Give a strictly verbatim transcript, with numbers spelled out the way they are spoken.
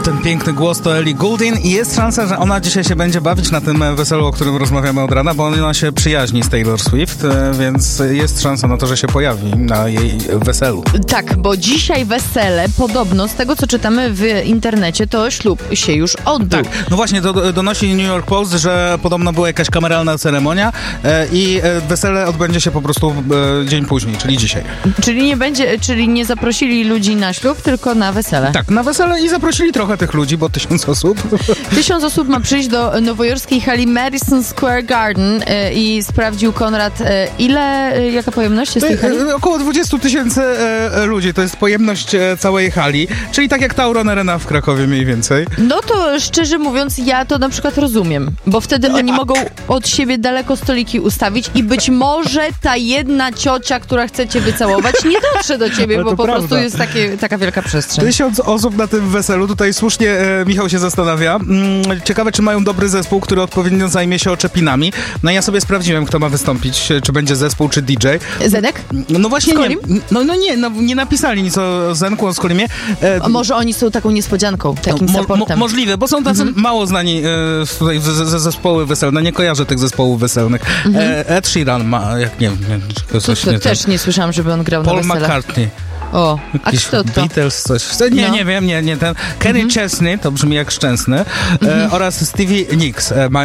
Ten piękny głos to Ellie Goulding i jest szansa, że ona dzisiaj się będzie bawić na tym weselu, o którym rozmawiamy od rana, bo ona się przyjaźni z Taylor Swift, więc jest szansa na to, że się pojawi na jej weselu. Tak, bo dzisiaj wesele, podobno z tego, co czytamy w internecie, to ślub się już odbył. Tak, no właśnie, to donosi New York Post, że podobno była jakaś kameralna ceremonia e, i e, wesele odbędzie się po prostu e, dzień później, czyli dzisiaj. Czyli nie będzie, czyli nie zaprosili ludzi na ślub, tylko na wesele. Tak, na wesele i zaprosili trochę tych ludzi, bo tysiąc osób. Tysiąc osób ma przyjść do nowojorskiej hali Madison Square Garden e, i sprawdził Konrad, e, ile, e, jaka pojemność jest tej hali? E, około dwadzieścia tysięcy e, ludzi, to jest pojemność e, całej hali, czyli tak jak Tauron Arena w Krakowie mniej więcej. No to szczerze mówiąc, ja to na przykład rozumiem, bo wtedy Nie, oni a... mogą od siebie daleko stoliki ustawić i być może ta jedna ciocia, która chce cię wycałować, nie dotrze do ciebie, Ale bo to po prawda. prostu jest takie, taka wielka przestrzeń. Tysiąc osób na tym weselu, tutaj słusznie e, Michał się zastanawia. Mm, ciekawe, czy mają dobry zespół, który odpowiednio zajmie się oczepinami. No ja sobie sprawdziłem, kto ma wystąpić, czy będzie zespół, czy D J. Zenek? No, no właśnie nie. Skolim? No, no nie, no, nie napisali nic o Zenku, o Skolimie. E, A może oni są taką niespodzianką, takim mo, supportem. mo, możliwe, bo są tacy Mhm. mało znani e, tutaj z, z, z zespoły weselne. Nie kojarzę tych zespołów weselnych. Mhm. E, Ed Sheeran ma, jak nie wiem, To, coś to nie też nie słyszałam, żeby on grał Paul na weselach. McCartney. O, a Jakiś kto to? Beatles, coś. Nie, No. nie wiem, nie, nie ten. Kenny Mhm. Chesney, to brzmi jak Szczęsny, Mhm. e, oraz Stevie Nicks e, mają